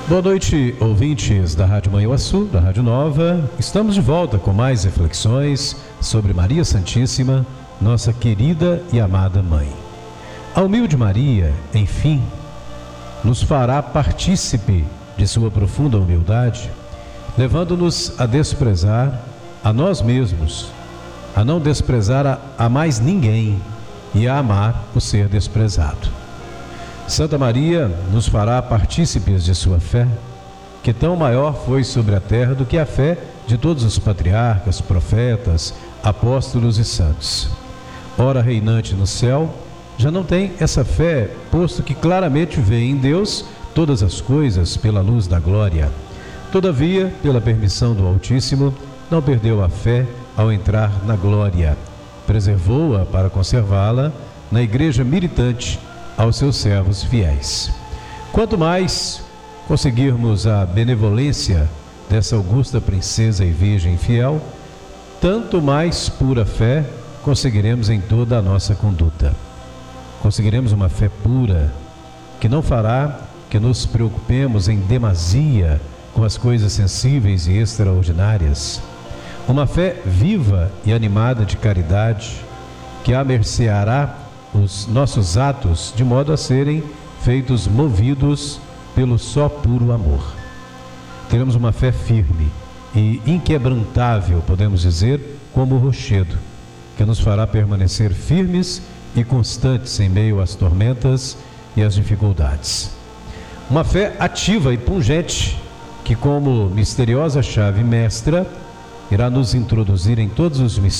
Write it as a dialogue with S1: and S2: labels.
S1: Boa noite, ouvintes da Rádio Manhuaçu, da Rádio Nova. Estamos de volta com mais reflexões sobre Maria Santíssima, nossa querida e amada Mãe. A humilde Maria, enfim, nos fará partícipe de sua profunda humildade, levando-nos a desprezar a nós mesmos, a não desprezar a mais ninguém e a amar o ser desprezado. Santa Maria nos fará partícipes de sua fé, que tão maior foi sobre a terra do que a fé de todos os patriarcas, profetas, apóstolos e santos. Ora, reinante no céu, já não tem essa fé, posto que claramente vê em Deus todas as coisas pela luz da glória. Todavia, pela permissão do Altíssimo, não perdeu a fé ao entrar na glória. Preservou-a para conservá-la na igreja militante aos seus servos fiéis. Quanto mais conseguirmos a benevolência dessa augusta princesa e virgem fiel, tanto mais pura fé conseguiremos em toda a nossa conduta. Conseguiremos uma fé pura, que não fará que nos preocupemos em demasia com as coisas sensíveis e extraordinárias. Uma fé viva e animada de caridade, que amerciará os nossos atos de modo a serem feitos movidos pelo só puro amor. Teremos uma fé firme e inquebrantável, podemos dizer, como o rochedo, que nos fará permanecer firmes e constantes em meio às tormentas e às dificuldades. Uma fé ativa e pungente, que como misteriosa chave mestra, irá nos introduzir em todos os mistérios